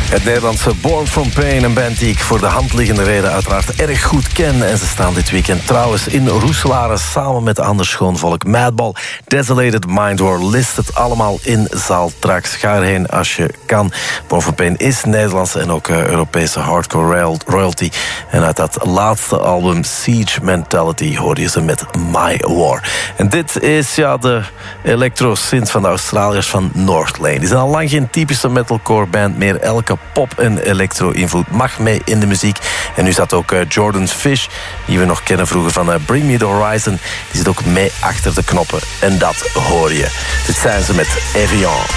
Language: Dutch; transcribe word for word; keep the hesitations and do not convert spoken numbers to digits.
Het Nederlandse Born From Pain, een band die ik voor de hand liggende reden uiteraard erg goed ken. En ze staan dit weekend trouwens in Roeselare samen met Anders Schoonvolk. Madball, Desolated Mind War, list het allemaal in Zaaltrax. Ga erheen als je kan. Born From Pain is Nederlandse en ook uh, Europese hardcore royalty. En uit dat laatste album Siege Mentality hoorde je ze met My War. En dit is ja de electro-synth van de Australiërs van Northlane. Die zijn al lang geen typische metalcore band meer. Elke pop- en electro-invloed mag mee in de muziek. En nu zat ook uh, Jordan Fish, die we nog kennen vroeger van uh, Bring Me The Horizon. Die zit ook mee achter de knoppen. En dat hoor je. Dit zijn ze met Evian.